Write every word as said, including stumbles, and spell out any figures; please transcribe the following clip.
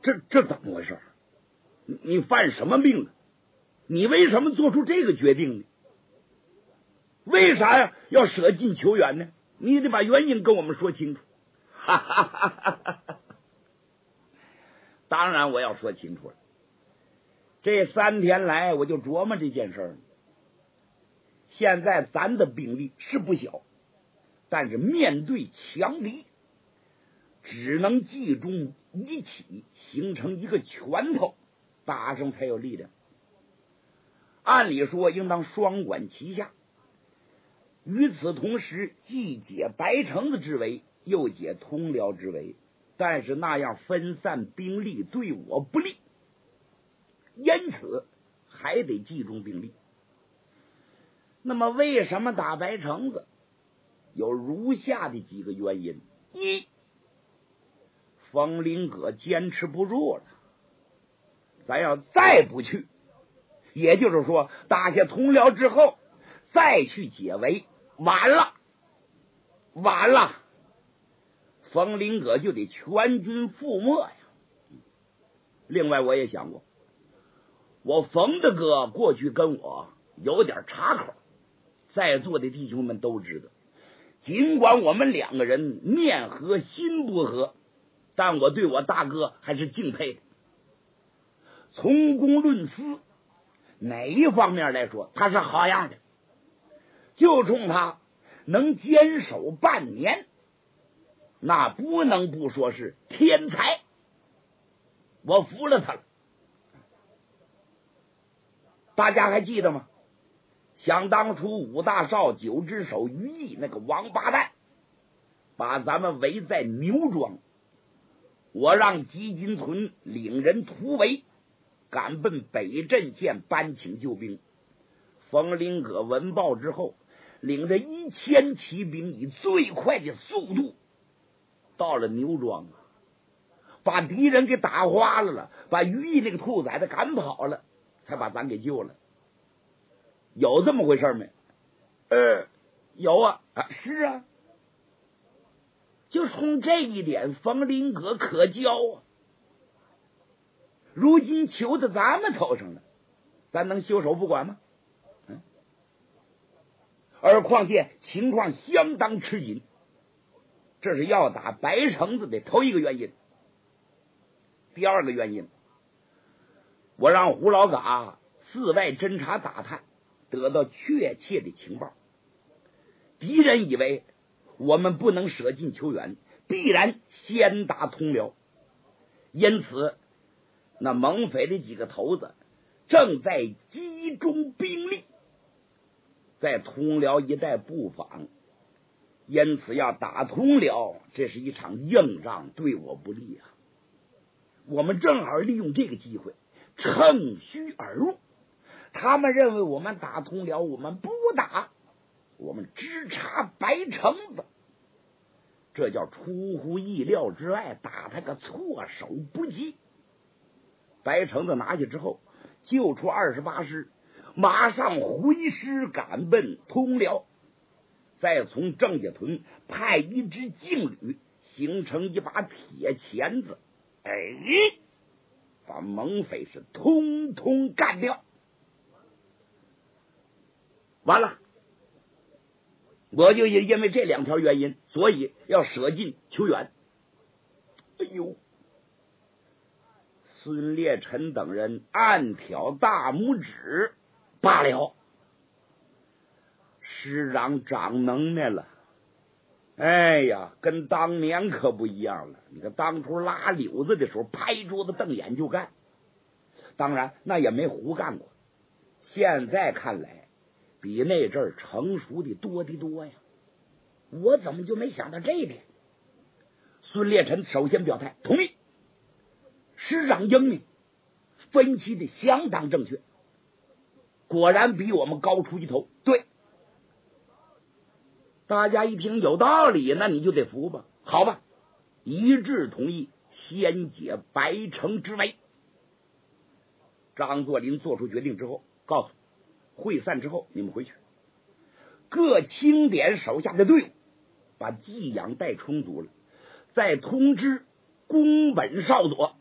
这这怎么回事？你你犯什么病了？你为什么做出这个决定呢？为啥呀要舍近求远呢？你得把原因跟我们说清楚。哈哈哈哈哈！当然我要说清楚了。这三天来我就琢磨这件事儿。现在咱的兵力是不小，但是面对强敌，只能集中一起，形成一个拳头，打上才有力量。按理说应当双管齐下，与此同时既解白城子之围，又解通辽之围，但是那样分散兵力对我不利，因此还得集中兵力。那么为什么打白城子？有如下的几个原因：一，冯林阁坚持不住了，咱要再不去，也就是说打下通辽之后再去解围，晚了晚了，冯林阁就得全军覆没呀。另外我也想过，我冯大哥过去跟我有点岔口，在座的弟兄们都知道，尽管我们两个人面和心不和，但我对我大哥还是敬佩的。从公论私，哪一方面来说他是好样的，就冲他能坚守半年，那不能不说是天才，我服了他了。大家还记得吗？想当初五大少九只手于毅那个王八蛋把咱们围在牛庄，我让吉金存领人突围，赶奔北镇县搬请救兵。冯林阁闻报之后，领着一千骑兵以最快的速度到了牛庄，把敌人给打花了了，把于毅那个兔崽子赶跑了，才把咱给救了。有这么回事没？呃，有啊，啊是啊，就冲这一点，冯林阁可骄啊。如今求到咱们头上了，咱能袖手不管吗？嗯。而况且情况相当吃紧，这是要打白城子的头一个原因。第二个原因，我让胡老嘎四外侦察打探，得到确切的情报。敌人以为我们不能舍近求远，必然先打通辽，因此那蒙匪的几个头子正在集中兵力在通辽一带布防，因此要打通辽，这是一场硬仗，对我不利啊。我们正好利用这个机会趁虚而入，他们认为我们打通辽，我们不打，我们直插白城子，这叫出乎意料之外，打他个措手不及。白城子拿下之后，救出二十八师，马上回师赶奔通辽，再从郑家屯派一支劲旅，形成一把铁钳子，哎，把蒙匪是通通干掉。完了，我就也因为这两条原因，所以要舍近求远。哎呦，孙烈臣等人暗挑大拇指罢了，师长长能耐了。哎呀，跟当年可不一样了。你看当初拉柳子的时候，拍桌子瞪眼就干，当然那也没胡干过。现在看来，比那阵儿成熟的多的多呀。我怎么就没想到这一点？孙烈臣首先表态同意，师长英明，分析的相当正确，果然比我们高出一头。对，大家一听有道理，那你就得服吧。好吧，一致同意先解白城之围。张作霖做出决定之后，告诉会散之后你们回去，各清点手下的队伍，把给养带充足了，再通知宫本少佐